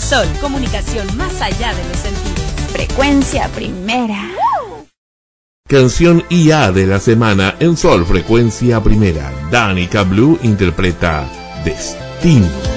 Sol, comunicación más allá de los sentidos. Frecuencia Primera. Canción IA de la semana en Sol Frecuencia Primera. Danica Blue interpreta Destino.